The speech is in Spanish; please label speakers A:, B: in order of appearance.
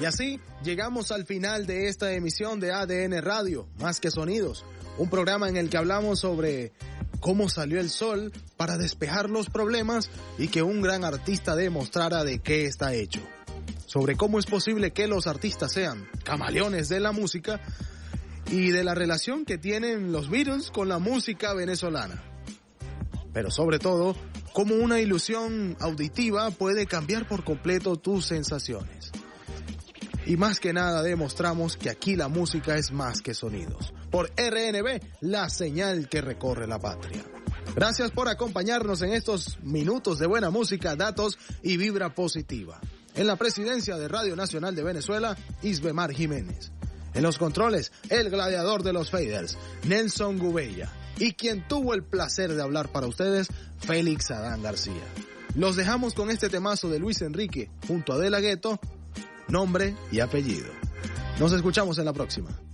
A: Y así llegamos al final de esta emisión de ADN Radio, Más que Sonidos, un programa en el que hablamos sobre cómo salió el sol para despejar los problemas y que un gran artista demostrara de qué está hecho. Sobre cómo es posible que los artistas sean camaleones de la música y de la relación que tienen los Beatles con la música venezolana. Pero sobre todo, cómo una ilusión auditiva puede cambiar por completo tus sensaciones. Y más que nada demostramos que aquí la música es más que sonidos. Por RNB, la señal que recorre la patria. Gracias por acompañarnos en estos minutos de buena música, datos y vibra positiva. En la presidencia de Radio Nacional de Venezuela, Isbemar Jiménez. En los controles, el gladiador de los faders, Nelson Gubella. Y quien tuvo el placer de hablar para ustedes, Félix Adán García. Los dejamos con este temazo de Luis Enrique junto a De La Ghetto, nombre y apellido. Nos escuchamos en la próxima.